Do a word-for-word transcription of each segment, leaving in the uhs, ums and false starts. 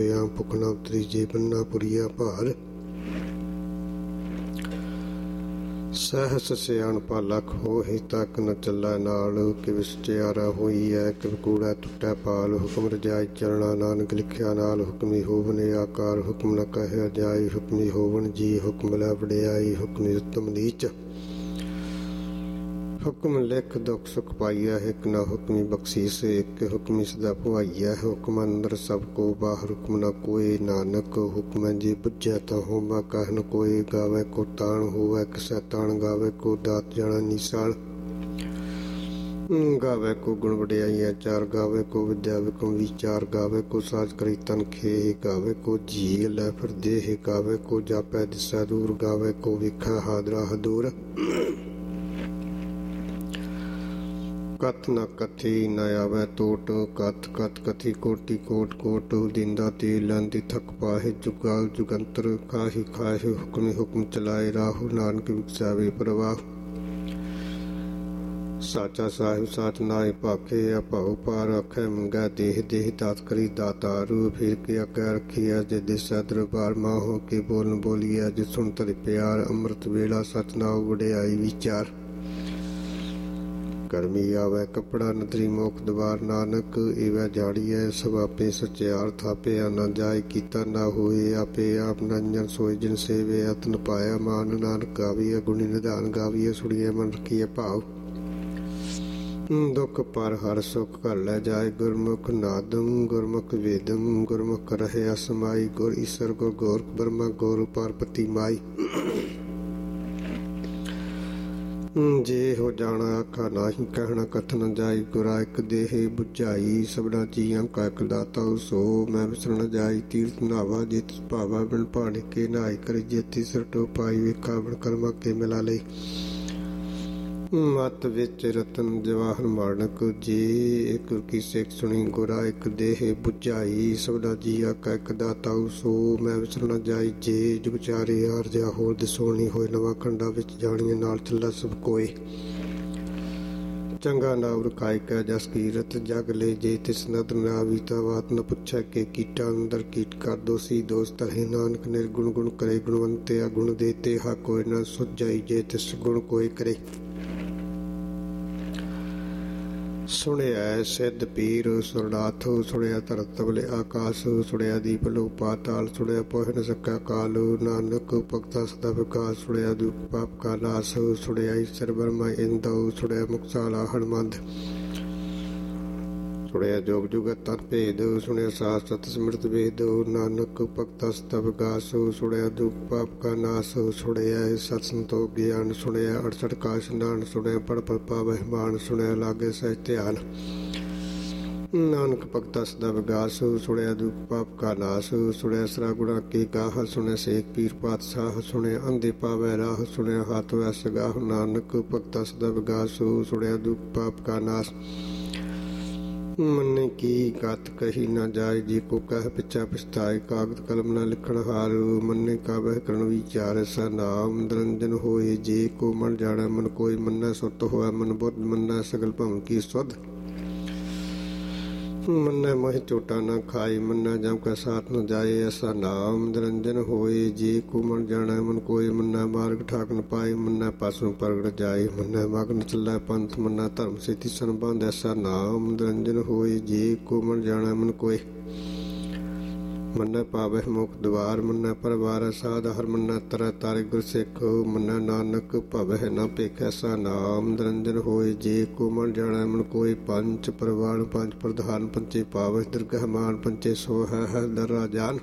ਭੁਖਣਾ ਉਤਰੀ ਜੇ ਬੰਨਾ ਪੁਰੀਆ ਭਾਰ। ਸਹਿਸ ਸਿਆਣਪਾ ਲੱਖ ਹੋਹੀ ਤੱਕ ਨ ਚੱਲਾ ਨਾਲ। ਕਿਵ ਸਚਿਆਰਾ ਹੋਈ ਹੈ ਕਿਵ ਕੂੜਾ ਟੁੱਟੈ ਪਾਲ। ਹੁਕਮ ਰਜਾਈ ਚਰਣਾ ਨਾਨਕ ਲਿਖਿਆ ਨਾਲ। ਹੁਕਮੀ ਹੋਵਨ ਆਕਾਰ ਹੁਕਮ ਨ ਕਹਿਆ ਜਾਈ। ਹੁਕਮੀ ਹੋਵਨ ਜੀ ਹੁਕਮ ਲੈ ਵਡਿਆਈ। ਹੁਕਮੀ ਉੱਤਮ ਨੀਚ ਹੁਕਮ ਲਿਖ ਦੁੱਖ ਸੁਖ ਪਾਈਆ। ਇੱਕ ਨਾ ਹੁਕਮੀ ਬਖਸ਼ੀਸ ਇੱਕ ਹੁਕਮੀ ਸਦਾ ਭੁਆਈਆ। ਹੁਕਮ ਅੰਦਰ ਸਭ ਕੋ ਬਾਹਰ ਹੁਕਮ ਨਾ ਕੋਏ ਨਾਨਕ। ਹੁਕਮ ਜੀ ਬੁੱਝੈ ਤਾਂ ਹੋਮਾ ਕਹਿ ਨ ਕੋਏ। ਗਾਵੇ ਕੋ ਤਾਣ ਹੋਵੇ ਕਿਸੈ ਤਾਣ ਗਾਵੇ ਕੋ ਦਾਤ ਜਾਣਾ ਨੀਸਾਲ। ਗਾਵੇ ਕੋ ਗੁਣ ਵਡਿਆਈਆ ਚਾਰ ਗਾਵੇ ਕੋ ਵਿਦਿਆ ਵਿਕਮ ਵਿਚਾਰ। ਗਾਵੇ ਕੋ ਸਾਜ ਕਰੀ ਤਨ ਖੇ ਗਾਵੇ ਕੋ ਜੀ ਲੈ ਫਿਰ ਦੇਹ। ਗਾਵੇ ਕੋ ਜਾਪੈ ਦਿਸੈ ਦੂਰ ਗਾਵੇ ਕੋ ਵਿਖੈ ਹਾਦਰਾ ਹਦੂਰ। ਕਥ ਨ ਕਥੀ ਨ ਆਵੈ ਟੋਟ। ਕਥ ਕਥ ਕਥੀ ਕੋਟੀ ਕੋਟ ਕੋਟ। ਦਿੰਦਾ ਤੇ ਲੈਂਦੀ ਥਕ ਪਾਹੇ ਜੁਗਾਲ ਜੁਗੰਤਰ। ਕਾਹੀ ਖਾਹੇ ਹੁਕਮੀ ਹੁਕਮ ਚਲਾਏ ਰਾਹੁ। ਨਾਨਕ ਵਿਖਸਾਵੇ ਪ੍ਰਵਾਹ। ਸਾਚਾ ਸਾਹਿਬ ਸਾਚ ਨਾਇ ਭਾਖੇ। ਅਭਉ ਪਾਰ ਆਖੈ ਮੰਗੈ ਦੇਹ ਦੇਹ ਦਾਤ ਕਰੀ ਦਾਤਾਰੂ। ਫਿਰ ਕੇ ਆਗਿਆ ਰੱਖੀਐ ਜੇ ਦਿਸੈ ਦਰਬਾਰ। ਮਾਹੋ ਕੇ ਬੋਲਨ ਬੋਲੀਐ ਜੇ ਸੁਣ ਧਰਿ ਪਿਆਰ। ਅੰਮ੍ਰਿਤ ਵੇਲਾ ਸਚ ਨਾਉ ਵਡਿਆਈ ਵਿਚਾਰ। ਕਰਮੀ ਆਵੈ ਕੱਪੜਾ ਨਦਰੀ ਮੋਖ ਦਵਾਰ। ਨਾਨਕ ਏਵੈ ਜਾੜੀਐ ਸਭ ਆਪੇ ਸਚਿਆਰ। ਥਾਪਿਆ ਨ ਜਾਇ ਕੀਤਾ ਨਾ ਹੋਏ ਆਪੇ ਆਪ। ਨੰਜਨ ਸੋਇ ਜਿਨ ਸੇਵੇ ਅਤਨ ਪਾਇਆ ਮਾਨ। ਨਾਨਕ ਗਾਵੀਐ ਗੁਣੀ ਨਿਧਾਨ ਗਾਵੀਐ ਸੁਣੀਐ ਮਨ ਰਖੀਐ ਭਾਵ। ਦੁਖ ਪਰ ਹਰ ਸੁਖ ਘਰ ਲੈ ਜਾਏ। ਗੁਰਮੁਖ ਨਾਦਮ ਗੁਰਮੁਖ ਵੇਦਮ ਗੁਰਮੁਖ ਰਹੇ ਅਸਮਾਈ। ਗੁਰ ਈਸਰ ਗੁਰ ਗੋਰਖ ਬ੍ਰਹਮਾ ਗੁਰ ਪਾਰਬਤੀ ਮਾਈ। ਜੇ ਹੋ ਜਾਣਾ ਆਖਾ ਨਾਹੀ ਕਹਿਣਾ ਕਥ ਨ ਜਾਈ। ਗੁਰਾ ਇੱਕ ਦੇਹ ਬੁਝਾਈ ਸਭਨਾ ਜੀਆਂ ਕਾ ਇਕ ਦਾਤਾ ਸੋ। ਮੈਂ ਵਿਸਰ ਨ ਜਾਈ ਤੀਰਥ ਨਾਵਾ ਜੇ ਤਿਸ ਭਾਵਾ। ਬਿਨ ਭਾਣੇ ਕੇ ਨਹਾਈ ਕਰੀ ਜੇ ਤਿਸਰ ਟੋ ਪਾਈ। ਵੇਖਾ ਬਣ ਕਰਮਾ ਕੇ ਮਿਲਾ ਲਈ। ਮਤ ਵਿੱਚ ਰਤਨ ਜਵਾਹਰ ਮਾਣਕ। ਜੇ ਇੱਕ ਕੀ ਸਿੱਖ ਸੁਣੀ ਗੁਰਾ ਇੱਕ ਦੇਹ ਬੁਝਾਈ। ਸਭਨਾ ਜੀਆ ਕਾ ਇੱਕ ਦਾਤਾ ਸੋ। ਮੈਂ ਵਿਸਰ ਨ ਜਾਈ ਜੇ ਜੁਗ ਚਾਰੇ ਹਾਰ ਜਾ ਹੋਰ ਦਿਸੋਣੀ ਹੋਏ। ਨਵਾਂ ਖੰਡਾ ਵਿੱਚ ਜਾਣੀਏ ਨਾਲ ਚੱਲਾ ਸਭ ਕੋਏ। ਚੰਗਾ ਨਾਮ ਰਖਾਇ ਕੈ ਜਸ ਕੀਰਤ ਜਗ ਲੈ। ਜੇ ਤਿਸ ਨਦਰ ਨਾ ਵੀਤਾ ਬਾਤ ਨ ਪੁੱਛੈ ਕਿ ਕੀਟਾ ਅੰਦਰ ਕੀਟ ਕਰ ਦੋਸੀ ਦੋਸ ਤਰੇ। ਨਾਨਕ ਨਿਰਗੁਣ ਗੁਣ ਕਰੇ ਗੁਣਵੰਤੇ ਅਗੁਣ ਦੇਤੇ। ਹਾ ਕੋਈ ਨਾ ਸੁਝਾਈ ਜੇ ਤਿਸ ਗੁਣ ਕੋਈ ਕਰੇ। ਸੁਣਿਆ ਸਿੱਧ ਪੀਰ ਸੁਰਨਾਥ। ਸੁਣਿਆ ਧਰਤ ਤਬਲੇ ਆਕਾਸ਼। ਸੁਣਿਆ ਦੀਪ ਲੋ ਪਾਤਾਲ। ਸੁਣਿਆ ਪੋਹ ਨ ਸਕਾ ਕਾਲ। ਨਾਨਕ ਭਗਤਾ ਸਦਾ ਵਿਕਾਸ। ਸੁਣਿਆ ਦੁਖ ਪਾਪ ਕਾ ਨਾਸ। ਸੁਣਿਆ ਈਸਰ ਬਰਮਾ ਇੰਦਉ। ਸੁਣਿਆ ਮੁਕਤਾਲਾ ਹਨਮੰਦ। ਸੁਣਿਆ ਜੋਗ ਜੁਗਤ ਤਤ ਭੇਦ। ਸੁਣਿਆ ਸਾਸ ਸਤ ਸਮ੍ਰਿਤ ਵੇਦ। ਨਾਨਕ ਭਗਤਾ ਸਦਾ ਵਿਕਾਸ। ਸੁਣਿਆ ਦੁਖ ਪਾਪ ਕਾ ਨਾਸ। ਸੁਣਿਆ ਸਤ ਸੰਤੋਖ ਗਿਆਨ। ਸੁਣਿਆ ਅੜਸਠ ਕਾ ਇਸ਼ਨਾਨ। ਸੁਣਿਆ ਪੜ ਪੜ ਪਾਵਹਿ ਮਾਨ। ਸੁਣਿਆ ਲਾਗੇ ਸਹਿਜ ਧਿਆਨ। ਨਾਨਕ ਭਗਤਾ ਸਦਾ ਵਿਕਾਸ। ਸੁਣਿਆ ਦੁਖ ਪਾਪ ਕਾ ਨਾਸ। ਸੁਣਿਆ ਸਰਾ ਗੁਣਾ ਕੀ ਗਾਹ। ਸੁਣਿਆ ਸੇਖ ਪੀਰ ਪਾਤਸ਼ਾਹ। ਸੁਣਿਆ ਅੰਧੇ ਪਾਵੈ ਰਾਹ। ਸੁਣਿਆ ਹੱਥ ਵੈ ਸਗਾਹ। ਨਾਨਕ ਭਗਤਾ ਸਦਾ ਵਿਕਾਸ। ਸੁਣਿਆ ਦੁਖ ਪਾਪ ਕਾ ਨਾਸ। ਮੰਨੇ ਕੀ ਗਤ ਕਹੀ ਨਾ ਜਾਏ। ਜੇ ਕੋ ਕਹਿ ਪਿਛਾ ਪਛਤਾਏ। ਕਾਗਦ ਕਲਮ ਨਾ ਲਿਖਣ ਹਾਰ। ਮੰਨੇ ਕਾ ਬਹਿ ਕਰਨ ਵਿਚਾਰ। ਸਾ ਨਾਮ ਨਿਰੰਜਨ ਹੋਏ। ਜੇ ਕੋ ਮਨ ਜਾਣੈ ਮਨ ਕੋਈ। ਮੰਨੈ ਸੁਤ ਹੋਇ ਮਨ ਬੁੱਧ। ਮੰਨੈ ਸਗਲ ਭਵਨ ਕੀ ਸੁਧ। ਮੰਨੈ ਮੋਹਿ ਝੋਟਾ ਨਾ ਖਾਏ। ਮੰਨੈ ਜਮ ਕੈ ਸਾਥ ਨ ਜਾਏ। ਐਸਾ ਨਾਮ ਨਿਰੰਜਨ ਹੋਏ। ਜੇ ਕੋ ਮਨ ਜਾਣੈ ਮਨ ਕੋਈ। ਮੰਨੈ ਮਾਰਗ ਠਾਕ ਨ ਪਾਏ। ਮੰਨੈ ਪਾਸੋਂ ਪ੍ਰਗਟ ਜਾਏ। ਮੰਨੈ ਮਗਨ ਚੱਲੈ ਪੰਥ। ਮੰਨੈ ਧਰਮ ਸੇਤੀ ਸੰਬੰਧ। ਐਸਾ ਨਾਮ ਨਿਰੰਜਨ ਹੋਏ। ਜੇ ਕੋ ਮਨ ਜਾਣੈ ਮਨ ਕੋਈ। ਮੰਨੈ ਪਾਵਹਿ ਮੁਖ ਦਵਾਰ। ਮੰਨੈ ਪਰਵਾਰ ਸਾਧ ਹਰ। ਮੰਨੈ ਤਰੈ ਤਾਰੇ ਗੁਰ ਸਿੱਖ। ਮੰਨੈ ਨਾਨਕ ਭਵਹਿ ਨ ਭੇਖ। ਐਸਾ ਨਾਮ ਨਿਰੰਜਨ ਹੋਏ। ਜੇ ਕੋ ਮਨ ਜਾਣੈ ਮਨ ਕੋਈ। ਪੰਚ ਪ੍ਰਵਾਨ ਪੰਜ ਪ੍ਰਧਾਨ। ਪੰਚੇ ਪਾਵਹਿ ਦਰਗਹ ਮਾਨ। ਪੰਚੇ ਸੋ ਹੈ ਹੈ ਦਰਾ ਜਾਨ।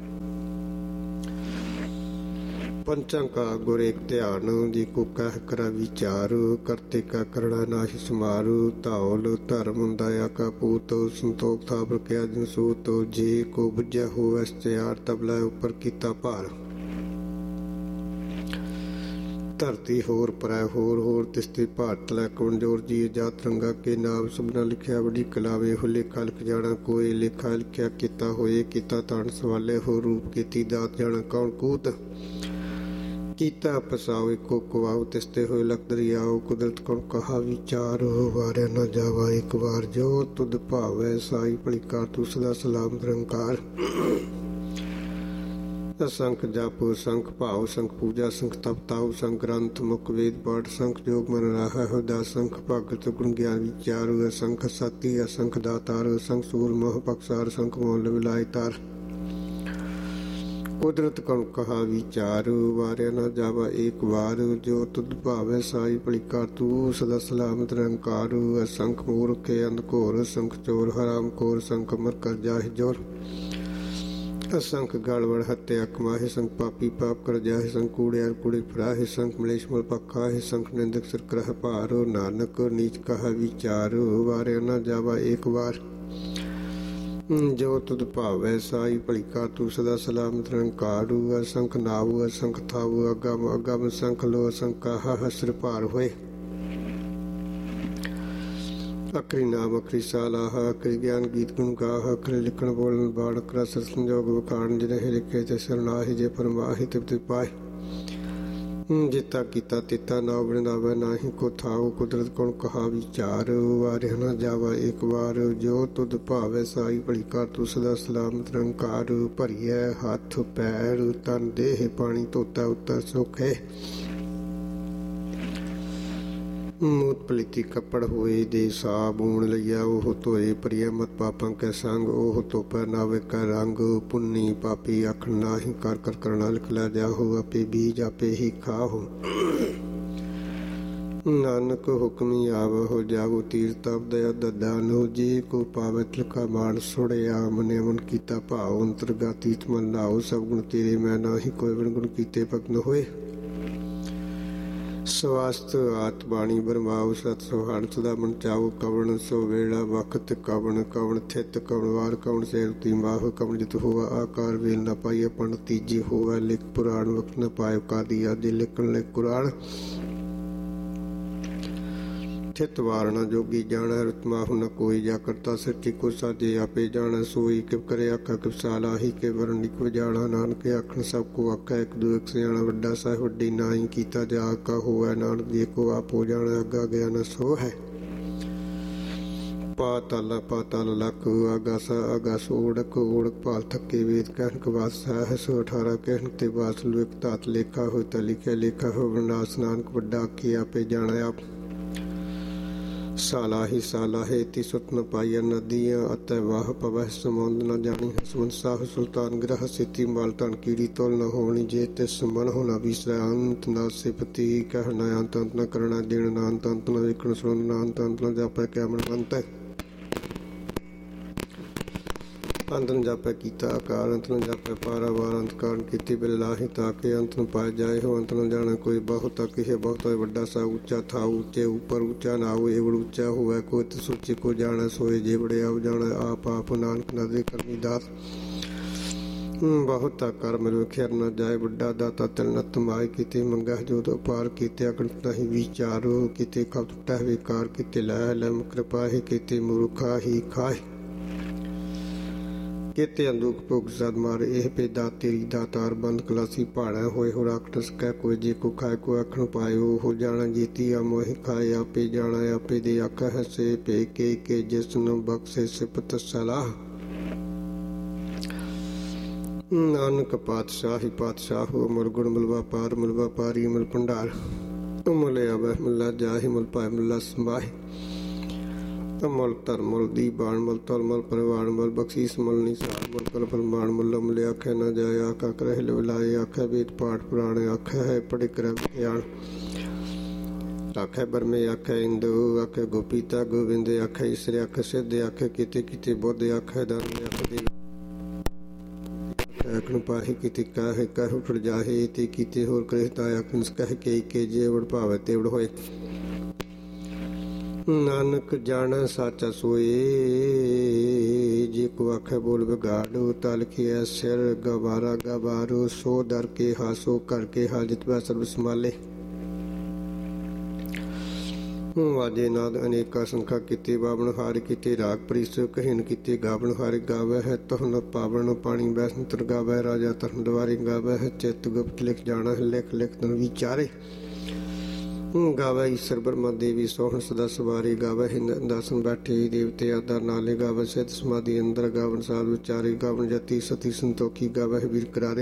ਪੰਚਾਂ ਕਾ ਗੁਰ ਏਕ ਧਿਆਨ। ਜੇ ਕੋ ਕਹਿ ਕਰੈ ਵਿਚਾਰ। ਕਰਤੇ ਕਾ ਕਰਣਾ ਨਾਹਿ ਸਮਾਰ। ਧੌਲ ਧਰਮ ਦਇਆ ਕਾ ਪੂਤ। ਸੰਤੋਖ ਥਾਪਰ ਕਿਆ ਜਿਨ ਸੂਤ। ਜੇ ਕੋ ਬੁਝਿਆ ਹੋਵੈ ਸਚਿਆਰ। ਤਬ ਲੈ ਉੱਪਰ ਕੀਤਾ ਭਾਰ। ਧਰਤੀ ਹੋਰ ਪਰੈ ਹੋਰ ਹੋਰ ਤਿਸਤੇ ਭਾਰਤ ਲੈ ਕਮਜ਼ੋਰ ਜੀ। ਜਾਤ ਰੰਗਾ ਕੇ ਨਾਮ ਸਭਨਾ ਲਿਖਿਆ ਬੜੀ ਕਲਾਵੇ। ਹੋ ਲੇਖਾ ਲਿਖ ਜਾਣਾ ਕੋਈ। ਲੇਖਾ ਲਿਖਿਆ ਕੀਤਾ ਹੋਏ। ਕੀਤਾ ਤਾਣ ਸਵਾਲੇ ਹੋ ਰੂਪ ਕੀਤੀ ਦਾਤ ਜਾਣਾ ਕੌਣ ਕੂਤ। ਕੀਤਾ ਪਸਾਓ ਇੱਕੋ ਕੁਆਓ ਤਿਸਤੇ ਹੋਏ ਲਖ ਦਰਿਆਓ ਕੁਦਰਤ ਕੋਣ ਕਹਾ ਵਿਚਾਰੋ ਵਾਰਿਆ ਨਾ ਜਾਵਾ ਇੱਕ ਵਾਰ ਜੋ ਤੁਧ ਭਾਵੈ ਸਾਈ ਭਲਿਕਾ ਤੂੰ ਸਦਾ ਸਲਾਮ ਨਿਰੰਕਾਰ ਸੰਖ ਜਾਪੋ ਸੰਖ ਭਾਵ ਸੰਖ ਪੂਜਾ ਸੰਖ ਤਪ ਤਾਉ ਸੰਖ ਗ੍ਰੰਥ ਮੁਖ ਵੇਦ ਪਾਠ ਸੰਖ ਜੋਗ ਮਨ ਰਾਹਾ ਹੁਦਾ ਸੰਖ ਭਗਤ ਗੁਣ ਗਿਆਨ ਵਿਚਾਰੂ ਸੰਖ ਸਤੀ ਅਸੰਖ ਦਾਤਾਰ ਸੰਖ ਸੂਲ ਮੋਹ ਪਕਸਾਰ ਸੰਖ ਮੋਲ ਵਿਲਾਇ ਤਾਰ ਕੁਦਰਤ ਕਣ ਕਹਾ ਵਿਚਾਰੂ ਵਾਰਿਆ ਨਾ ਜਾਵਾ ਏਕ ਵਾਰ ਜੋ ਤੁਧ ਭਾਵੈ ਸਾਈ ਭਲਿਕਾ ਤੂੰ ਸਦਾ ਸਲਾਮਤ ਨਿਰੰਕਾਰ ਅਸੰਖ ਮੂਰਖ ਅੰਧਘੋਰ ਸੰਖ ਚੋਰ ਹਰਾਮ ਖੋਰ ਸੰਖ ਅਮਰ ਕਰ ਜਾਹਿ ਜੋਰ असंख गाड़वड़ हत्या कमाहे संख पापी पाप कर जाहे संख कूड़े कूड़े फराहे संख मलेश मल पखाहे संख निंदक सिर करह पारो नानक नीच कहा विचारो वारे न जावा एक बार जो तुद भावै साई भलिका तू सदा सलामत निरंकारू असंख नावु असंख थावु अगम अगम संख लो असंख कहा हसर पार होए अखरी नाम अखरी सालाह अखरी ज्ञान गीत गुण गाह अखरी लिखण बोलन बाण अखरा सर संजोग वखाण जिन्हें लिखे ते सरनाहि जे फरमाहि तिब तिब पाए जिता कीता तिता ना वृंदावै नाहि को थाओ कुदरत कोण कहा विचार वारे न जावा एक बार जो तुद भावै साई भलिका तू सदा सलामत निरंकार भरिए हथ पैर तन देह पानी धोता उतर सुख है मूत पलीती कपड़ होए दे साबून लिया ओह धोए प्रिय मत पापां के संग ओह तो पहनावे का रंग पुन्नी पापी अख नाही कर कर करना लिखला जाहो आपे बीज आपे ही खाहो नानक हुक्मी आव हो जावो तीर्थ दया ददानो जी को पावत लिखा मान सुड़िया मने मन कीता भाव अंतरगातीत मन नाओ सब गुण तेरे मैं नाही कोई गुण गुण कीते भगन होए ਸਵਾਸਤ ਆਤ ਬਾਣੀ ਬਰਮਾਉ ਸਤ ਸੁਹਾਣ ਸਦਾ ਮਨ ਚਾਉ ਕਵਣ ਸੋ ਵੇਲਾ ਵਖਤ ਕਵਣ ਕਵਣ ਥਿਤ ਕਵਣ ਵਾਰ ਕਵਣ ਸੇਰਤੀ ਮਾਹ ਕਵਣ ਜਿਤ ਹੋਵਾ ਆਕਾਰ ਵੇਲ ਨਾ ਪਾਈਏ ਪਣ ਤੀਜੀ ਹੋਵਾ ਲਿਖ ਪੁਰਾਣ ਵਕਤ ਨ ਪਾਇਓ ਕਾਦੀ ਆਦਿ ਲਿਖਣ ਲਿਖ ਕੁਰਾਨ ਥਿਤ ਵਾਰਣਾ ਜੋਗੀ ਜਾਣਾ ਰਤਮਾਹੁ ਨ ਕੋਈ ਜਾ ਕਰਤਾ ਸੱਚੀ ਕੋ ਸਾਜੇ ਆਪੇ ਜਾਣਾ ਸੋਈ ਕਿਵ ਕਰੇ ਆਖਾ ਕਿਵ ਸਾਲਾਹੀ ਕੇ ਵਰਨ ਨਿਕਵ ਜਾਣਾ ਨਾਨਕ ਆਖਣ ਸਭ ਕੋ ਆਖਾ ਇੱਕ ਦੂ ਇੱਕ ਸਿਆਣਾ ਵੱਡਾ ਸਾਹਿਬ ਵੱਡੀ ਨਾਹੀ ਕੀਤਾ ਜਾ ਕਾ ਹੋਵੇ ਨਾਨਕ ਜੀ ਕੋ ਆਪ ਹੋ ਜਾਣਾ ਅੱਗਾ ਗਿਆ ਨ ਸੋ ਹੈ ਪਾਤਲ ਪਾਤਲ ਲਖ ਆਗਾਸ ਆਗਾਸ ਓੜਕ ਓੜਕ ਪਾਲ ਥੱਕੇ ਵੇਦ ਕਹਿਣ ਕਵਾਸ ਹੈ ਸੋ ਅਠਾਰਾਂ ਕਹਿਣ ਤੇ ਬਾਸ ਲੁਕ ਧਾਤ ਲੇਖਾ ਹੋਇ ਤਾਂ ਲਿਖਿਆ ਲੇਖਾ ਹੋ ਵਿਨਾਸ਼ ਨਾਨਕ ਵੱਡਾ ਆਖੀ ਆਪੇ ਜਾਣਾ ਆਪ ਸਾਲਾਹੀ ਸਾਲਾਹੇ ਤੀ ਸੁਤ ਨ ਪਾਈਆ ਨਦੀਆਂ ਅਤੇ ਵਾਹ ਪਵਹਿ ਸਮੁੰਦ ਨ ਜਾਣੀ ਹਸਮਨ ਸਾਹ ਸੁਲਤਾਨ ਗ੍ਰਹ ਸਿੱਤੀ ਮਾਲ ਧਨ ਕੀੜੀ ਤੋਲ ਨ ਹੋਣੀ ਜੇ ਤੇ ਸਮਨ ਹੋਣਾ ਵਿਸਰਾ ਅੰਤ ਨਾ ਸਿਪਤੀ ਕਹਿਣਾ ਅੰਤ ਅੰਤ ਨ ਕਰਨਾ ਦੇਣ ਨਾ ਅੰਤ ਅੰਤ ਨ ਵੇਖਣ ਸੁਣ ਨਾ ਅੰਤ ਅੰਤ ਨ ਜਾਪੈ ਕਿਆ ਮਨ ਬੰਤ ਹੈ ਅੰਤ ਨ ਜਾਪੈ ਕੀਤਾ ਆਕਾਰ ਅੰਤ ਨ ਜਾਪੈ ਪਾਰਾਵਾਰ ਅੰਤ ਕਾਰਨ ਕੀਤੀ ਬਿਲਾਹੀ ਤਾਂ ਕਿ ਅੰਤ ਨ ਪਾਇ ਜਾਏ ਹੋ ਅੰਤ ਨ ਜਾਣਾ ਕੋਈ ਬਹੁਤ ਕਿਹ ਬਹੁਤ ਵੱਡਾ ਸਾ ਉੱਚਾ ਥਾ ਉੱਚੇ ਉੱਪਰ ਉੱਚਾ ਨਾ ਹੋਏ ਏਵੜ ਉੱਚਾ ਹੋਵੇ ਕੋਈ ਤੇ ਸੋਚੇ ਕੋ ਜਾਣਾ ਸੋਏ ਜੇ ਬੜਿਆ ਜਾਣਾ ਆਪ ਆਪ ਨਾਨਕ ਨਦੇ ਕਰਨੀ ਦਾਤ ਬਹੁਤ ਕਰਮ ਵੇਖਿਆ ਨਾ ਜਾਏ ਵੱਡਾ ਦਾਤਾ ਤਿਲ ਨਤ ਮਾਇ ਕੀਤੇ ਮੰਗਾ ਜੋ ਤੋਂ ਪਾਰ ਕੀਤੇ ਅਗਣਤ ਨਹੀਂ ਵਿਚਾਰੋ ਕੀਤੇ ਕਬ ਟਹਿ ਵਿਕਾਰ ਕੀਤੇ ਲੈ ਲੈ ਕਿਰਪਾ ਹੀ ਕੀਤੇ ਮੂਰਖਾ ਹੀ ਖਾਏ केते अंदूक भुग सद मार एह पे दातेरी दातार बंद कलासी पहाड़ा होए हो राखटस कह कोई जे को खाए को आखण पाए हो जाना जीती आ मोहि खाए आपे जाना आपे दे आखा है से पे के के जिसनु बख्शे सिफत सलाह नानक पातशाही पातशाह मुल गुण मुल व्यापार मुल व्यापारी मुल भंडार मुल आवे मुला जाहि मुल पाए मुला संभाए मुल धर मुल दी बाण मुल तल मुल परिवार मुल बख्शीस मुल निसार मुल कल फरमान मुल अमले आखे न जाए आखा करह लिवलाए आखे वेद पाठ पुराण आखे है पढ़ कर ज्ञान आखे बरमे आखे इंदु आखे गोपीता गोविंद आखे ईसरे आखे सिद्ध आखे किते किते बुद्ध आखे धर्म आखे आखण पाहि किते काहे कह उठ जाहे ते किते होर करता आखन कह के के जे वड भावे तेवड होए नानक जाना साचा सोए जे को आखे बोल बिगाड़ो तल के सिर गवारा गवारो सो दर के हासो करके हाजित सर्व संभाले ਵਾਜੇ ਨਾਦ ਅਨੇਕਾ ਸੰਖਾ ਕੀਤੇ ਬਾਵਨ ਹਾਰ ਕੀਤੇ ਰਾਗ ਪ੍ਰੀਸ ਕਹਿਨ ਕੀਤੇ ਗਾਵਨ ਹਾਰ ਗਾਵੈ ਹੈ ਤਹੁਨ ਪਾਵਨ ਪਾਣੀ ਬੈਸੰਤਰ ਗਾਵੈ ਰਾਜਾ ਧਰਮ ਦੁਆਰੇ ਗਾਵੈ ਹੈ ਚਿਤ ਗੁਪਤ ਲਿਖ ਜਾਣਾ ਲਿਖ ਲਿਖ ਤਨ ਵਿਚਾਰੇ ਗਾਵੈ ਈਸ਼ਰ ਬ੍ਰਹਮਾ ਦੇਵੀ ਸੋਹਣ ਸਦਾ ਸਵਾਰੇ ਗਾਵੈ ਹਿੰਦ ਦਾਸਨ ਬੈਠੇ ਦੇਵਤੇ ਆਦਰ ਨਾਲੇ ਗਾਵੈ ਸਿਧ ਸਮਾਧੀ ਅੰਦਰ ਗਾਵਨ ਸਾਧ ਵਿਚਾਰੇ ਗਾਵਨ ਜਤੀ ਸਤੀ ਸੰਤੋਖੀ ਗਾਵੈ ਵੀਰ ਕਰਾਰੇ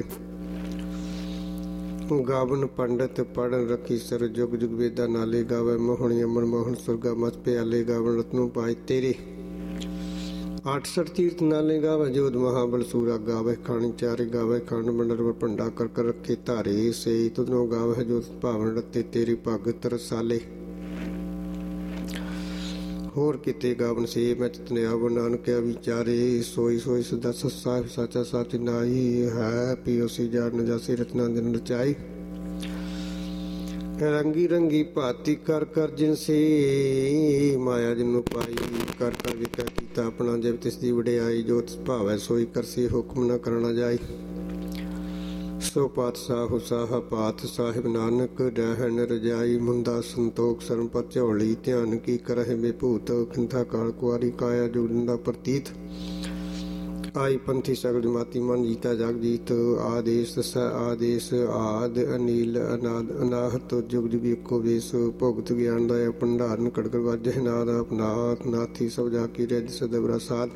ਗਾਵਨ ਪੰਡਤ ਪੜ੍ਹਨ ਰੱਖੀ ਸਰ ਜੁਗ ਜੁਗ ਵੇਦਾ ਨਾਲੇ ਗਾਵੈ ਮੋਹਣੀ ਅਮਨ ਮੋਹਨ ਸੁਰਗਾ ਮਚ ਪਿਆਲੇ ਗਾਵਨ ਰਤਨੂ ਪਾਏ ਤੇਰੇ ਅਠਸਠ ਤੀਰਥ ਨਾਲੇ ਗਾਵੈ ਜੋਧ ਮਹਾਬਲ ਸੂਰਾ ਗਾਵੈ ਖਾਣੀ ਚਾਰੇ ਗਾਵੈ ਖੰਡ ਮੰਡਲ ਭੰਡਾ ਕਰ ਕਰ ਰੱਖੇ ਧਾਰੇ ਸੇ ਤੁਧਨੋ ਗਾਵੈ ਜੋਤ ਭਾਵਨ ਰਤੇ ਤੇਰੇ ਭਗਤ ਰਸਾਲੇ ਹੋਰ ਕਿਤੇ ਗਾਵਨ ਸੇ ਮੈਂ ਚਤਨਿਆ ਨਾਨਕਿਆ ਵਿਚਾਰੇ ਸੋਈ ਸੋਈ ਸਦਾ ਸਾਹਿਬ ਸਾਚਾ ਸਾਚ ਨਾਈ ਹੈ ਪਿਓ ਸੀ ਜਾਣ ਜਾਸੀ ਰਤਨਾ ਦਿਨ ਰਚਾਈ ਰੰਗੀ ਰੰਗੀ ਭਾਤੀ ਕਰ ਕਰ ਜਿਨਸੀ ਮਾਇਆ ਜਿਨੂੰ ਪਾਈ ਕਰ ਕਰ ਵਿਕਾ ਕੀਤਾ ਆਪਣਾ ਜਬ ਤਿਸ ਦੀ ਵਡਿਆਈ ਜੋ ਤਿਸ ਭਾਵੈ ਸੋਈ ਕਰਸੀ ਹੁਕਮ ਨਾ ਕਰਨਾ ਜਾਈ ਸੋ ਪਾਤਸ਼ਾਹ ਸਾਹ ਪਾਤ ਸਾਹਿਬ ਨਾਨਕ ਰਹਿਣ ਰਜਾਈ ਮੁੰਦਾ ਸੰਤੋਖ ਸਰਮ ਪਰ ਝੋਲੀ ਧਿਆਨ ਕੀ ਕਰਹਿ ਬੇਭੂਤ ਖਿੰਥਾ ਕਾਲ ਕੁਆਰੀ ਕਾਇਆ ਜੁਗਿੰਦਾ ਪ੍ਰਤੀਤ ਆਈ ਪੰਥੀ ਸਗਲ ਜਮਾਤੀ ਮਨ ਜੀਤਾ ਜਗ ਜੀਤ ਆਦੇਸ਼ ਸ ਆਦੇਸ਼ ਆਦ ਅਨੀਲ ਅਨਾਦ ਅਨਾਹਤ ਜੁਗ ਜੁਗ ਇੱਕੋ ਵੇਸ ਭੁਗਤ ਗਿਆਨ ਦਾ ਭੰਡਾਰਨ ਕੜਕੜ ਵਾਜੇ ਨਾਦ ਆਪਨਾਥ ਨਾਥੀ ਸਭ ਜਾ ਕੀ ਰਿਜ ਸਦਬਰਾ ਸਾਧ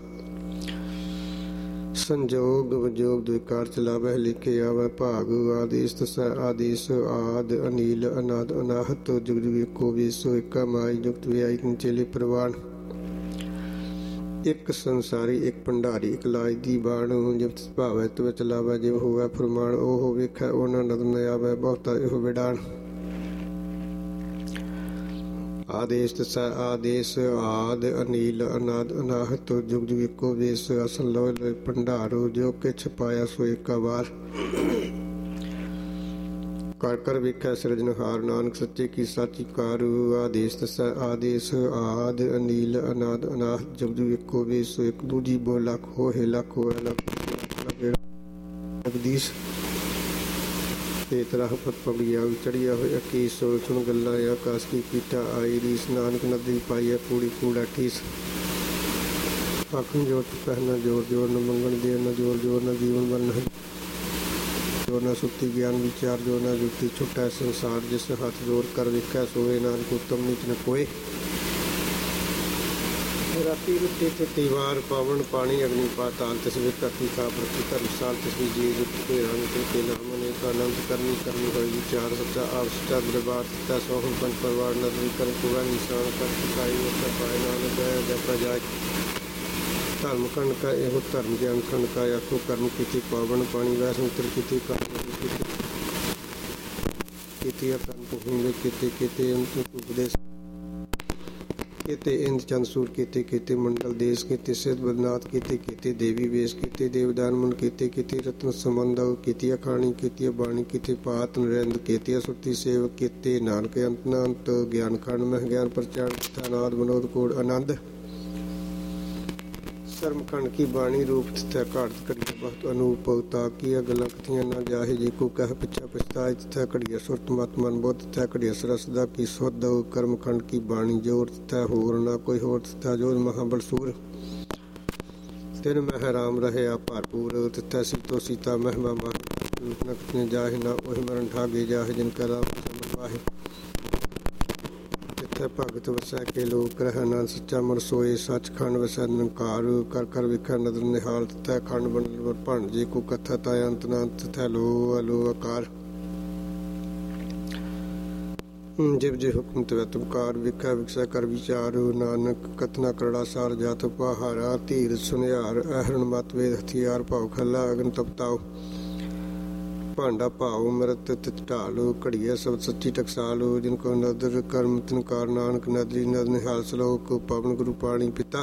ਸੰਜੋਗ ਵਿਜੋਗ ਦੁਇਕਾਰ ਚਲਾਵੈ ਲਿਖੇ ਆਵੈ ਭਾਗ ਆਦੇਸ਼ ਤਸ ਆਦੇਸ਼ ਆਦ ਅਨੀਲ ਅਨਾਦ ਅਨਾਹਤ ਜੁਗ ਜੁਗ ਇੱਕੋ ਵੇਸ ਏਕਾ ਮਾਈ ਜੁਗਤ ਵਿਆਈ ਚੇਲੇ ਪ੍ਰਵਾਨ ਇੱਕ ਸੰਸਾਰੀ ਇੱਕ ਭੰਡਾਰੀ ਇੱਕ ਲਾਜ ਦੀ ਬਾਣ ਜਬ ਭਾਵੈ ਤਵ ਚਲਾਵੈ ਜਿਵ ਹੋਵੈ ਫਰਮਾਨ ਉਹ ਵੇਖੈ ਉਹਨਾਂ ਨਦਰ ਨ ਆਵੈ ਬਹੁਤਾ ਇਹੋ ਵਿਡਾਣ ਆਦੇਸ਼ ਤਸ ਆਦੇਸ਼ ਆਦ ਅਨੀਲ ਅਨਾਦ ਅਨਾਹਤ ਜੁਗ ਜੁਗ ਇੱਕੋ ਵੇਸ ਅਸਲ ਲੋਇ ਭੰਡਾਰੋ ਜੋ ਕਿਛ ਪਾਇਆ ਸੋ ਏਕਾ ਵਾਰ ਕਰ ਕਰ ਵੇਖੈ ਸਿਰਜਣਹਾਰ ਨਾਨਕ ਸੱਚੇ ਕੀ ਸਾਚੀ ਕਾਰ ਆਦੇਸ਼ ਤਸ ਆਦੇਸ਼ ਆਦ ਅਨੀਲ ਅਨਾਦ ਅਨਾਹਤ ਜੁਗ ਜੁਗ ਇੱਕੋ ਵੇਸ ਇੱਕ ਦੂਜੀ ਬੋ ਲੱਖ ਹੋਏ ਲੱਖ ਹੋਏ ਲੱਖ ਜਗਦੀਸ਼ ਤੇ ਤਰ੍ਹਾਂ ਪਤ ਪਗੜੀਆ ਚੜੀਆ ਹੋਏ ਅਕੀ ਸੋਲ ਸੁਣ ਗੱਲਾਂ ਆਕਾਸ਼ ਕੀ ਪੀਠਾ ਆਈ ਰੀਸ ਨਾਨਕ ਨਦੀ ਪਾਈਐ ਕੂੜੀ ਕੂੜਾ ਠੀਸ ਆਖਣ ਜੋਤ ਪਹਿਨਾ ਜੋਰ ਜੋਰ ਨ ਮੰਗਣ ਦੇ ਨ ਜੋਰ ਜੋਰ ਨ ਜੀਵਨ ਬਨ ਜੋ ਨਾ ਸੁੱਤੀ ਗਿਆਨ ਵਿਚਾਰ ਜੋ ਨਾ ਜੁਗਤੀ ਛੁੱਟੈ ਸੰਸਾਰ ਜਿਸ ਹੱਥ ਜੋਰ ਕਰ ਵੇਖੈ ਸੋਏ ਨਾਨਕ ਉਤਮ ਨੀਚ ਨ ਕੋਏ ਰਾਤੀ ਰੁੱਤੀ ਥਿੱਤੀ ਵਾਰ ਪਾਵਨ ਪਾਣੀ ਅਗਨੀ ਪਾਤਾਲ ਤਿਸ ਵਿੱਚ ਧਰਤੀ ਖਾ ਪ੍ਰਤੀ ਧਰਮਸਾਲ ਤਿਸ ਵਿੱਚ ਜੀਵ ਜੁਗਤ ਕੇ ਰੰਗ ਤੇ ਕੇ ਨਾਮ ਅਨੇਕ ਆਨੰਦ ਕਰਨੀ ਕਰਨੀ ਹੋਈ ਵਿਚਾਰ ਸੱਚਾ ਆਪ ਸੱਚਾ ਦਰਬਾਰ ਸੱਚਾ ਸੋਹਣ ਪੰਜ ਪਰਵਾਰ ਨਦਰੀ ਕਰ ਪੂਰਾ ਨਿਸ਼ਾਨ ਕਰ ਸਿਖਾਈ ਵਰਤਾ ਪਾਏ ਨਾਨਕ ਹੈ ਜਪਾ ਜਾਇ ਧਰਮ ਖੰਡ ਕਾ ਇਹੋ ਧਰਮ ਗਿਆਨ ਖੰਡ ਕਾ ਆਖੋ ਕਰਮ ਕੀਤੀ ਪਾਵਨ ਪਾਣੀ ਵੈ ਸੰਤਰ ਕੀਤੀ ਕਰਮ ਕੀਤੀ ਅਕੰਨ ਹੁੰਦੇ ਕੀਤੇ ਕੀਤੇ ਅੰਤ ਉਪਦੇਸ਼ ਕੀਤੇ ਇੰਦ ਚੰਦ ਸੂਰ ਕੀਤੇ ਕੀਤੇ ਮੰਡਲ ਦੇਸ਼ ਕੀਤੇ ਸਿੱਧ ਬਦਨਾਥ ਕੀਤੇ ਕੀਤੇ ਦੇਵੀ ਵੇਸ਼ ਕੀਤੇ ਦੇਵਦਾਨ ਮਨ ਕੀਤੇ ਕੀਤੇ ਰਤਨ ਸੰਬੰਧ ਕੀਤੀ ਅਖਾਣੀ ਕੀਤੀ ਬਾਣੀ ਕੀਤੀ ਪਾਤ ਨਰਿੰਦ ਕੀਤੀ ਸੁਰਤੀ ਸੇਵ ਕੀਤੇ ਨਾਨਕ ਅੰਤ ਅੰਤ ਗਿਆਨ ਖੰਡ ਮਹਿ ਗਿਆਨ ਪ੍ਰਚਾਰ ਨਾਦ ਮਨੋਦ ਕੋੜ ਆਨੰਦ ਸ਼ਰਮ ਖੰਡ ਕੀ ਬਾਣੀ ਰੂਪ ਤਥਾ ਘਾਟ ਘੜੀਆ ਬਹੁਤ ਅਨੂਪ ਤਾਕੀਆ ਗੱਲਾਂ ਕਥੀਆਂ ਨਾ ਜਾਹੇ ਜੇ ਕੋ ਕਹਿ ਪਿਛਾ ਪਛਤਾਇ ਤਥਾ ਘੜੀਆ ਸੁਰਤ ਮਤ ਮਨ ਬੁੱਧ ਤਥਾ ਘੜੀਆ ਸਰਸਦਾ ਕੀ ਸੁਧ ਕਰਮ ਖੰਡ ਕੀ ਬਾਣੀ ਜੋਰ ਤਥਾ ਹੋਰ ਨਾ ਕੋਈ ਹੋਰ ਤਥਾ ਜੋਰ ਮਹਾਬਲ ਸੂਰ ਤਿਨ ਮਹਿ ਰਾਮ ਰਹਿਆ ਭਰਪੂਰ ਤਥਾ ਸੀਤੋ ਸੀਤਾ ਮਹਿਮਾ ਮਾਹੀ ਨਕਤ ਨੇ ਜਾਹੇ ਨਾ ਉਹੀ ਮਰਨ ਠਾਗੇ ਜਾਹੇ ਜਿਨ ਕਾ ਰਾਮ ਸਮਨ ਵਾਹੇ ਭਗਤ ਵਸੈ ਕੇ ਲੋਕ ਰਹਿ ਨਾਨਕ ਸੱਚਾ ਮਨ ਸੋਏ ਸੱਚਖੰਡ ਵਸੈ ਨਿਰੰਕਾਰ ਕਰ ਕਰ ਵੇਖੈ ਨਦਰ ਨਿਹਾਲ ਤਥੈ ਖੰਡ ਬੰਡਲ ਭਣ ਜੇ ਕੋ ਕਥਾ ਤਾ ਅੰਤ ਨਾ ਤਥੈ ਲੋ ਅਲੋ ਆਕਾਰ ਜਿਵ ਜੇ ਹੁਕਮ ਤਵੈ ਤੁਮਕਾਰ ਵੇਖੈ ਵਿਖਸੈ ਕਰ ਵਿਚਾਰ ਨਾਨਕ ਕਤਨਾ ਕਰੜਾ ਸਾਰ ਜਾਤ ਪਹਾਰਾ ਧੀਰ ਸੁਨਿਆਰ ਅਹਰਨ ਮਤ ਵੇਦ ਹਥਿਆਰ ਭਾਉ ਖੱਲਾ ਅਗਨ ਤਪਤਾਓ ਭਾਂਡਾ ਭਾਉ ਮਰਤ ਤਿਤ ਢਾਲੋ ਘੜੀਆ ਸਬਦ ਸੱਚੀ ਟਕਸਾਲੋ ਜਿਨ ਕੋ ਨਦਰ ਕਰਮ ਤਿਨਕਾਰ ਨਾਨਕ ਨਦਰੀ ਨਦ ਨਿਹਾਲ ਸਲੋਕ ਪਵਨ ਗੁਰੂ ਪਾਣੀ ਪਿਤਾ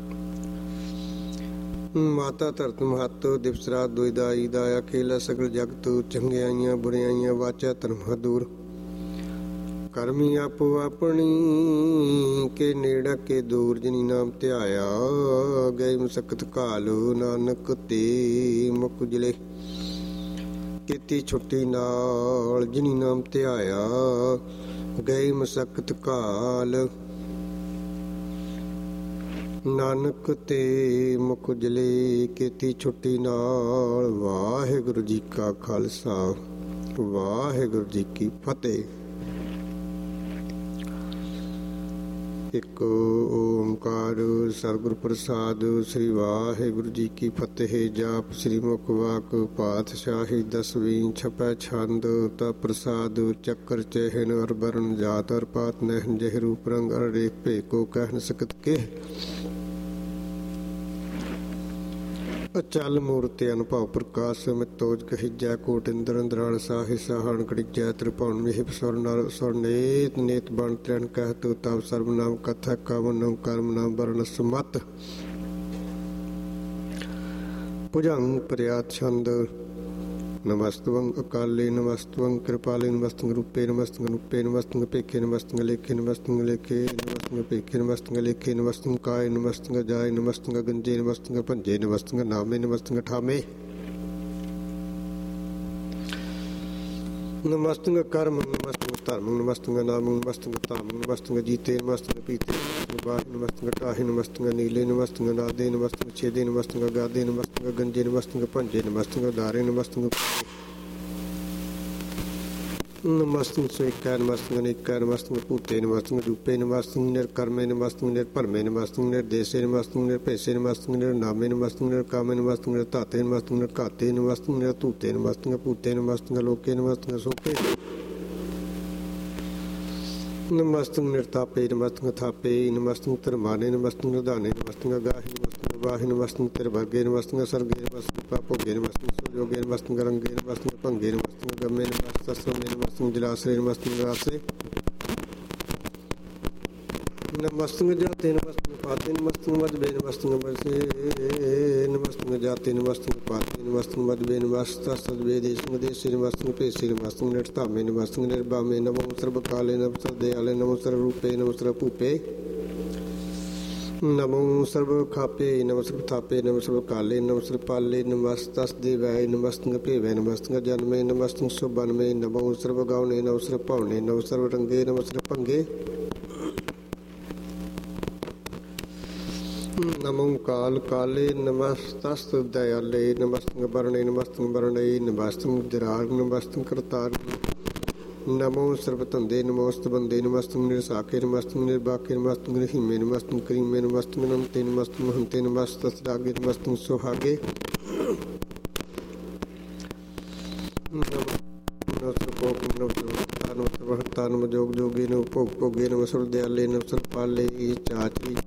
ਮਾਤਾ ਧਰਤ ਮਹਤ ਦਿਵਸ ਰਾਤ ਦੁਇਦਾਈ ਦਾਇਆ ਖੇਲਾ ਸਗਲ ਜਗਤ ਚੰਗਿਆਈਆਂ ਬੁਰਿਆਈਆਂ ਵਾਚਾ ਧਰਮ ਦੂਰ ਕਰਮੀ ਆਪੋ ਆਪਣੀ ਕੇ ਨੇੜਾ ਕੇ ਦੂਰ ਜਿਨੀ ਨਾਮ ਧਿਆਇਆ ਗਏ ਮੁਸਕਤ ਘਾਲੋ ਨਾਨਕ ਤੇ ਮੁਕ ਜਲੇ ਕੀਤੀ ਛੁੱਟੀ ਨਾਲ ਜਿਨੀ ਨਾਮ ਧਿਆਇਆ, ਗਈ ਮਸਕਤ ਘਾਲ। ਨਾਨਕ ਤੇ ਮੁਖ ਉਜਲੇ ਕੀਤੀ ਛੁੱਟੀ ਨਾਲ। ਵਾਹਿਗੁਰੂ ਜੀ ਕਾ ਖਾਲਸਾ, ਵਾਹਿਗੁਰੂ ਜੀ ਕੀ ਫਤਿਹ। ਇੱਕ ਓਮਕਾਰ ਸਤਿਗੁਰ ਪ੍ਰਸਾਦ। ਸ੍ਰੀ ਵਾਹਿਗੁਰੂ ਜੀ ਕੀ ਫਤਿਹ। ਜਾਪ ਸ੍ਰੀ ਮੁਖ ਵਾਕ ਪਾਤਸ਼ਾਹੀ ਦਸਵੀਂ। ਛਪੈ ਛੰਦ ਤਾ ਪ੍ਰਸਾਦ ਚੱਕਰ ਚਹਿਨ ਅਰ ਬਰਨ ਜਾਤ ਅਰ ਪਾਤ ਨਹਿਨ ਜਹ ਰੂਪ ਰੰਗ ਅਰ ਰੇਖ ਭੇ ਕੋ ਕਹਿ ਨ ਸਕਤ ਕੇ। ਅਚਲ ਮੂਰਤਿ ਅਨੁਭਵ ਪ੍ਰਕਾਸ਼ ਮਿਤੋਜ ਕਹੀਜੈ ਕੋਟ ਇੰਦਰ ਅੰਦਰਾਲ ਸਾਹਿ ਸਾਹਣ ਕੜੀਜੈ ਤ੍ਰਿਭੁਵਨ ਮਿਹਿ ਸੁਰ ਨਰ ਸੁਰ ਨੇਤ ਨੇਤ ਬਣ ਤ੍ਰਣ ਕਹਿ ਤੂ ਤਵ ਸਰਬ ਨਾਮ ਕਥਾ ਕਵਨ ਕਰਮ ਨਾਮ ਵਰਨ ਸਮਤ। ਭੁਜੰਗ ਪ੍ਰਿਆਤ ਛੰਦ। ਨਮਸਤਵੰ ਅਕਾਲੇ ਨਮਸਤਵੰ ਕਿਰਪਾਲੇ ਨਮਸਤੰ ਰੂਪੇ ਨਮਸਤੰ ਰੂਪੇ ਨਮਸਤੰ ਭੇਖੇ ਨਮਸਤੰ ਲੇਖੇ ਨਮਸਤੰ ਲੇਖੇ ਨਮਸਤੰ ਭੇਖੇ ਨਮਸਤੰ ਲੇਖੇ ਨਮਸਤੰ ਕਾਏ ਨਮਸਤੰ ਜਾਏ ਨਮਸਤੰ ਗੰਜੇ ਨਮਸਤੰ ਭੰਜੇ ਨਮਸਤੰ ਨਾਮੇ ਨਮਸਤੰ ਠਾਮੇ। ਨਮਸਤੰ ਕਰਮ ਨਮਸਤੰ ਧਰਮ ਨਮਸਤੰ ਨਾਮ ਨਮਸਤੰ ਧਾਮ ਨਮਸਤੰ ਜੀਤੇ ਨਮਸਤੰ ਪੀਤੇ ਬਾਹ ਨਮਸਤੰ ਟਾਹੇ ਨਮਸਤੰ ਨੀਲੇ ਨਮਸਤੰ ਨਾਦੇ ਨਮਸਤੰ ਛੇਦੇ ਨਮਸਤੰ ਗਾਦੇ ਨਮਸਤੰ ਗੰਜੇ ਨਮਸਤੰ ਭੰਜੇ ਨਮਸਤੰ ਦਾਰੇ ਨਮਸਤੰ ਨਮਸਤੰ ਸੇਕੈ ਨਮਸਤੰ ਅਨੇਕੈ ਨਮਸਤੰ ਭੂਤੇ ਨਮਸਤੰ ਰੂਪੇ ਨਮਸਤੰ ਨਿਰਕਰਮੇ ਨਮਸਤੰ ਨਿਰਭਰਮੇ ਨਮਸਤੰ ਨਿਰਦੇਸੇ ਨਮਸਤੰ ਨਿਰਭੇਸੇ ਨਮਸਤੰ ਨਿਰਨਾਮੇ ਨਮਸਤੰ ਨਿਰਕਾਮੇ ਨਮਸਤੰ ਨਿਰਧਾਤੇ ਨਮਸਤੰ ਨਿਰਘਾਤੇ ਨਮਸਤੰ ਨਿਰਧੂਤੇ ਨਮਸਤੰ ਭੂਤੇ ਨਮਸਤੰ ਲੋਕੇ ਨਮਸਤੰ ਸੋਪੇ ਨਮਸਤੰ ਨਿਰਤਾਪੇ ਨਮਸਤੰ ਥਾਪੇ ਨਮਸਤੰ ਧਰਮਾਨੇ ਨਮਸਤੰ ਨਿਧਾਨੇ ਨਮਸਤੰ ਗਾਹੇ ਨਮਸਤੰ ਵਾਹੇ ਨਮਸਤੰ ਤਿਰਵਰਗੇ ਨਮਸਤੰ ਸਰਗੇ ਨਮਸਤੰ ਪਾਪੋਗੇ ਨਮਸਤੰ ਸੁਜੋਗੇ ਨਮਸਤੰ ਗਰੰਗੇ ਨਮਸਤੰ ਭੰਗੇ ਨਮਸਤੰ ਗਮੇ ਨਮਸਤੰ ਸਸਰਮੇ ਨਮਸਤੰ ਜਲਾਸਰੇ ਨਮਸਤੰ ਰਾਸੇ ਨਮਸਤੰ ਜਾਤੇ ਨਮਸਤੰ ਪਾਤੇ ਨਮਸਤੰ ਮਦਬੇ ਨਮਸਤੰ ਬਸੇ ਨਮਸਤੰ ਜਾਤੇ ਨਮਸਤੰ ਪਾਤੇ ਨਮਸਤੰ ਮਦਬੇ ਨਮਸਤੰ ਸਦਵੇ ਦੇਸ਼ੰ ਦੇਸੇ ਨਮਸਤੰ ਭੇਸੇ ਨਮਸਤੰ ਨਿਰਧਾਮੇ ਨਮਸਤੰ ਨਿਰਭਾਮੇ ਨਮੋ ਸਰਬ ਕਾਲੇ ਨਮੋ ਸਰਬ ਦਿਆਲੇ ਨਮੋ ਸਰਬ ਰੂਪੇ ਨਮੋ ਸਰਬ ਭੂਪੇ ਨਮੋ ਸਰਬ ਖਾਪੇ ਨਮੋ ਸਰਬ ਥਾਪੇ ਨਮੋ ਸਰਬ ਕਾਲੇ ਨਮੋ ਸਰਬ ਪਾਲੇ ਨਮਸਤਸ ਦੇਵਾਏ ਨਮਸਤੰ ਭੇਵੇ ਨਮਸਤੰ ਜਨਮੇ ਨਮਸਤੰ ਸੁਬਨਮੇ ਨਮੋ ਸਰਬ ਗਾਉਣੇ ਨਮੋ ਸਰਬ ਭਾਉਣੇ ਨਮੋ ਸਰਬ ਰੰਗੇ ਨਮੋ ਸਰਬ ਭੰਗੇ ਨਮੋ ਕਾਲ ਕਾਲੇ ਨਮਸਤਸ ਦਇਆਲੇ ਨਮਸਤੰ ਵਰਣੇ ਨਮਸਤੰ ਵਰਣੇ ਨਮਸਤੰ ਜਰਾਗ ਨਮਸਤੰ ਕਰਤਾਰ ਨਮੋ ਸਰਬ ਧੰਦੇ ਨਮੋਸਤ ਬੰਦੇ ਨਮਸਤੰ ਨਿਰਸਾਕੇ ਨਮਸਤੰ ਨਿਰਬਾਕੇ ਨਮਸਤੰ ਨਿਰਹੀਮੇ ਨਮਸਤੰ ਕਰੀਮੇ ਨਮਸਤੰ ਨਮਤੇ ਨਮਸਤੰ ਹੰਤੇ ਨਮਸਤਸ ਰਾਗੇ ਨਮਸਤੰ ਸੁਹਾਗੇ ਨਮ ਜੋਗ ਜੋਗੇ ਨਮ ਭੋਗ ਭੋਗੇ ਨਮ ਸੁਰ ਦਿਆਲੇ ਨਮ ਸੁਰ ਪਾਲੇ ਚਾਚਰੀ